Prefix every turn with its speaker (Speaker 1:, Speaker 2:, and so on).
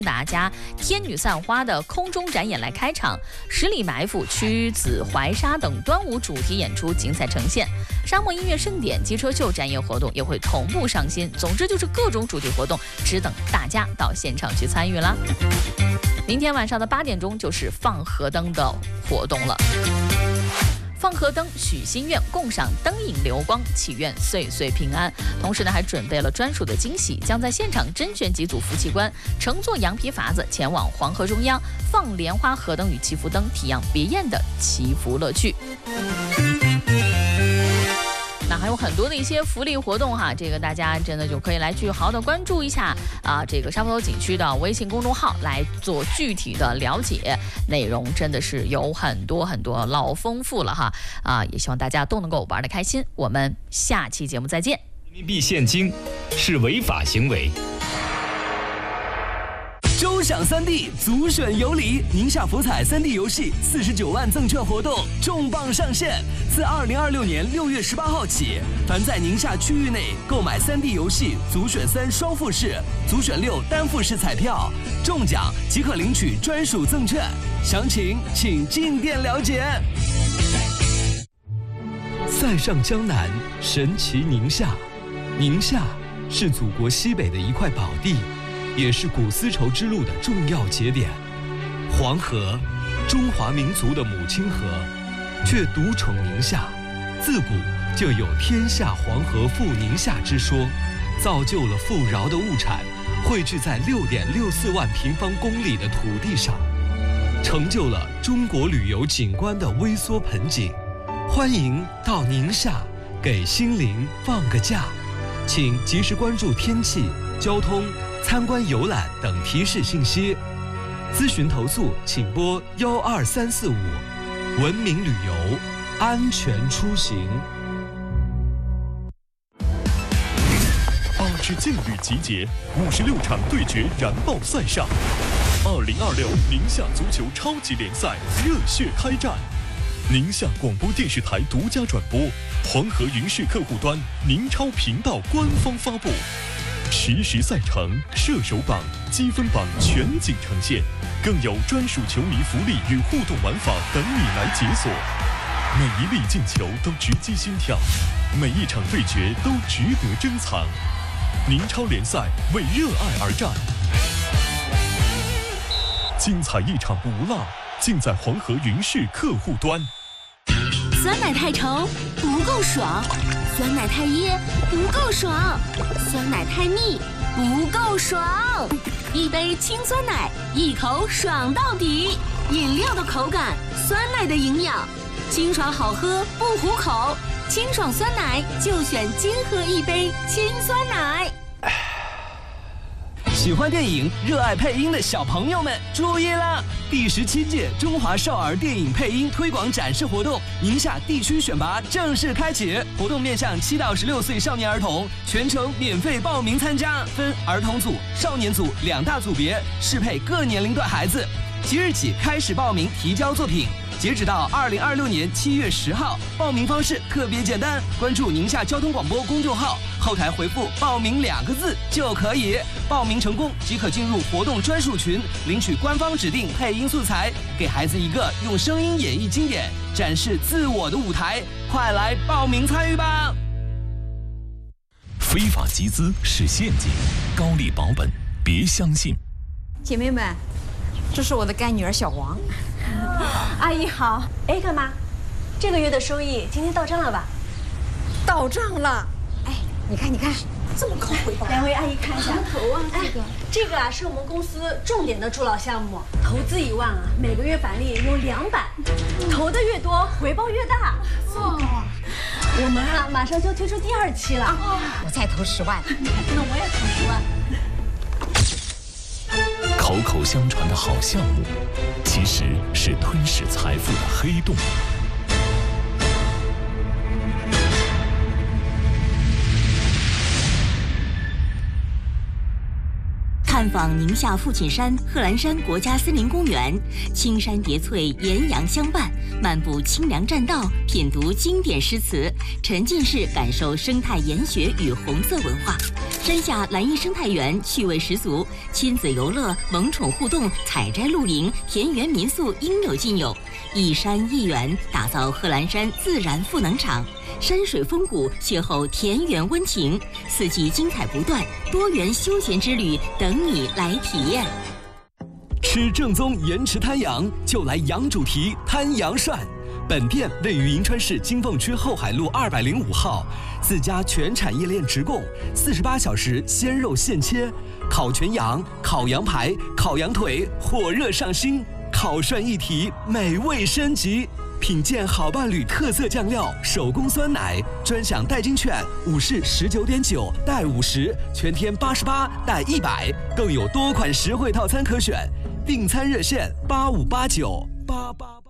Speaker 1: 大家天女散花的空中展演来开场，十里埋伏、屈子怀沙等端午主题演出精彩呈现，沙漠音乐盛典、机车秀展演活动也会同步上新。总之就是各种主题活动，只等大家到现场去参与啦。明天晚上的8点钟就是放河灯的活动了。放河灯许心愿，共赏灯影流光，祈愿岁岁平安。同时呢，还准备了专属的惊喜，将在现场甄选几组福气官，乘坐羊皮筏子前往黄河中央，放莲花河灯与祈福灯，体验别样的祈福乐趣。那还有很多的一些福利活动哈，这个大家真的就可以来去好好的关注一下啊，这个沙坡头景区的微信公众号来做具体的了解，内容真的是有很多老丰富了哈啊，也希望大家都能够玩得开心。我们下期节目再见。
Speaker 2: 人民币现金是违法行为。
Speaker 3: 周享3D 足选有礼，宁夏福彩3D 游戏49万赠券活动重磅上线！自2026年6月18号起，凡在宁夏区域内购买3D 游戏足选3双复式、足选6单复式彩票，中奖即可领取专属赠券。详情请进店了解。塞上江南，神奇宁夏。宁夏是祖国西北的一块宝地，也是古丝绸之路的重要节点。黄河，中华民族的母亲河，却独宠宁夏。自古就有天下黄河赴宁夏之说，造就了富饶的物产汇聚在6.64万平方公里的土地上，成就了中国旅游景观的微缩盆景。欢迎到宁夏给心灵放个假，请及时关注天气、交通、参观游览等提示信息，咨询投诉请拨12345。文明旅游，安全出行。
Speaker 4: 8支劲旅集结，56场对决燃爆赛上，2026宁夏足球超级联赛热血开战。宁夏广播电视台独家转播，黄河云视客户端、宁超频道官方发布。实时赛程、射手榜、积分榜全景呈现，更有专属球迷福利与互动玩法等你来解锁。每一粒进球都直击心跳，每一场对决都值得珍藏。宁超联赛为热爱而战，精彩一场不落，尽在黄河云视客户端。
Speaker 5: 酸奶太稠不够爽，酸奶太噎不够爽，酸奶太腻不够爽。一杯清酸奶，一口爽到底。饮料的口感，酸奶的营养，清爽好喝不糊口。清爽酸奶就选金喝一杯清酸奶。
Speaker 3: 喜欢电影、热爱配音的小朋友们注意了！第17届中华少儿电影配音推广展示活动宁夏地区选拔正式开启，活动面向7到16岁少年儿童，全程免费报名参加，分儿童组、少年组2大组别，适配各年龄段孩子。即日起开始报名提交作品，截止到2026年7月10号。报名方式特别简单，关注宁夏交通广播公众号，后台回复“报名”2个字就可以。报名成功即可进入活动专属群，领取官方指定配音素材，给孩子一个用声音演绎经典、展示自我的舞台。快来报名参与吧！
Speaker 2: 非法集资是陷阱，高利保本别相信。
Speaker 6: 姐妹们，这是我的干女儿小王。
Speaker 7: 阿姨好。哎，干妈，这个月的收益今天到账了吧？
Speaker 6: 到账了。哎，你看，这么高回报。
Speaker 7: 两位阿姨看一下。
Speaker 6: 头啊，
Speaker 7: 这个啊是我们公司重点的助老项目，投资1万啊，每个月返利有200，投的越多，回报越大。
Speaker 6: 这么高啊！
Speaker 7: 我们啊马上就要推出第2期了。
Speaker 6: 我再投10万。
Speaker 7: 那我也投10万。
Speaker 2: 口口相传的好项目，其实是吞噬财富的黑洞。
Speaker 5: 探访宁夏父亲山贺兰山国家森林公园，青山叠翠，岩阳相伴，漫步清凉栈道，品读经典诗词，沉浸式感受生态研学与红色文化。 山下蓝荫生态园趣味十足，亲子游乐、萌宠互动、采摘露营、田园民宿应有尽有。一山一园，打造贺兰山自然赋能场，山水风谷邂逅田园温情，四季精彩不断，多元休闲之旅等你来体验。
Speaker 3: 吃正宗盐池滩羊，就来羊主题滩羊涮。本店位于银川市金凤区后海路205号，自家全产业链直供，48小时鲜肉现切，烤全羊、烤羊排、烤羊腿，火热上新。烤涮一体，美味升级。品鉴好伴侣特色酱料，手工酸奶，专享代金券，5是19.9带50，全天88带100，更有多款实惠套餐可选。订餐热线85898888。